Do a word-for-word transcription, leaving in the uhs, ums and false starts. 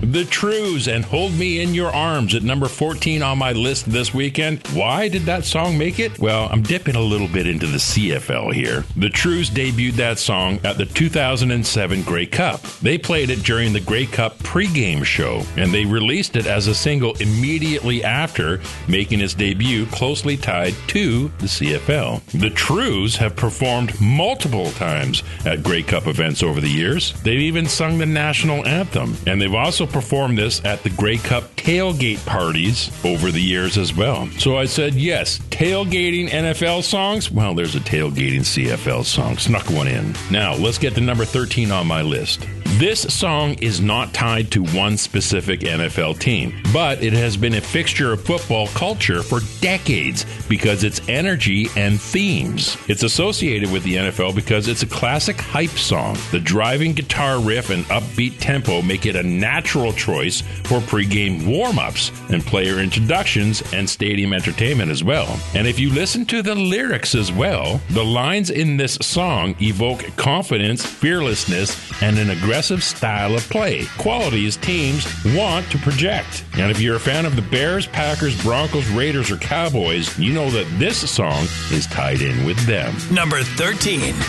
The Trews and Hold Me in Your Arms at number fourteen on my list this weekend. Why did that song make it? Well, I'm dipping a little bit into the C F L here. The Trews debuted that song at the two thousand seven Grey Cup. They played it during the Grey Cup pregame show, and they released it as a single immediately after, making its debut closely tied to the C F L. The Trews have performed multiple times at Grey Cup events over the years. They've even sung the national anthem, and they've also performed this at the Grey Cup tailgate parties over the years as well. So I said, yes, tailgating N F L songs? Well, there's a tailgating C F L song. Snuck one in. Now, let's get to number thirteen on my list. This song is not tied to one specific N F L team, but it has been a fixture of football culture for decades because its energy and themes. It's associated with the N F L because it's a classic hype song. The driving guitar riff and upbeat tempo make it a natural choice for pregame warm-ups and player introductions and stadium entertainment as well. And if you listen to the lyrics as well, the lines in this song evoke confidence, fearlessness, and an aggressive style of play, qualities teams want to project. And if you're a fan of the Bears, Packers, Broncos, Raiders, or Cowboys, you know that this song is tied in with them. Number thirteen.